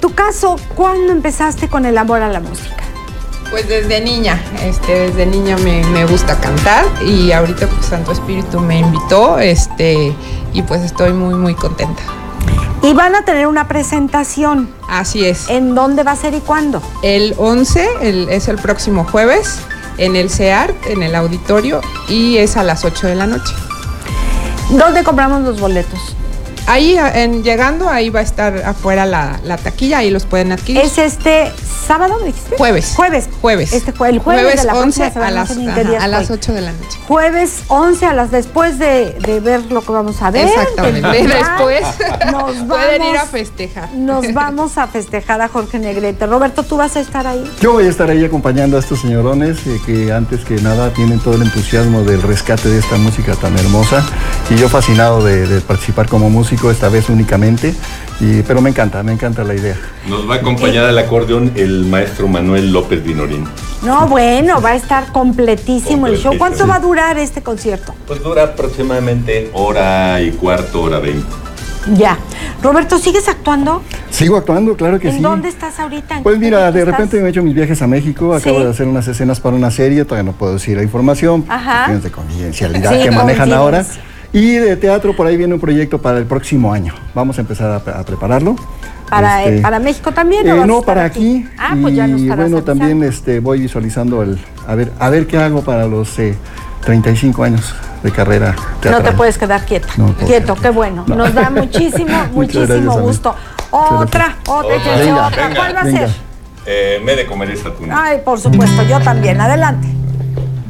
tu caso, ¿cuándo empezaste con el amor a la música? Pues desde niña me gusta cantar y ahorita pues Santo Espíritu me invitó, y pues estoy muy, muy contenta. Y van a tener una presentación. Así es. ¿En dónde va a ser y cuándo? El 11, es el próximo jueves, en el CEART, en el auditorio, y es a las 8 de la noche. ¿Dónde compramos los boletos? Ahí, llegando, ahí va a estar afuera la taquilla, ahí los pueden adquirir. ¿Es este sábado, me dijiste? Jueves. El jueves de la 11 próxima semana, a las 8 de la noche. Jueves 11 después de ver lo que vamos a ver. Exactamente. Después pueden ir a festejar. Nos vamos a festejar a Jorge Negrete. Roberto, ¿tú vas a estar ahí? Yo voy a estar ahí acompañando a estos señorones que antes que nada tienen todo el entusiasmo del rescate de esta música tan hermosa. Y yo fascinado de participar como músico, esta vez únicamente, pero me encanta la idea. Nos va a acompañar al acordeón el maestro Manuel López Vinorín. No, bueno, va a estar completísimo el show. ¿Cuánto va a durar este concierto? Pues dura aproximadamente hora y cuarto, hora 20. Ya. Roberto, ¿sigues actuando? Sigo actuando, claro que sí. ¿En dónde estás ahorita? Pues mira, de repente me he hecho mis viajes a México, acabo ¿Sí? de hacer unas escenas para una serie, todavía no puedo decir la información, cuestiones de confidencialidad que manejan ahora. Y de teatro, por ahí viene un proyecto para el próximo año. Vamos a empezar a prepararlo. ¿Para México también? No, para aquí. Pues ya nos estarás bueno, avisando. también voy visualizando a ver qué hago para los 35 años de carrera teatral. No te puedes quedar quieto. No, qué bueno. No. Nos da muchísimo gusto. Otra. Venga, ¿Cuál va a ser? Me de comer esa tuna. Ay, por supuesto, yo también. Adelante.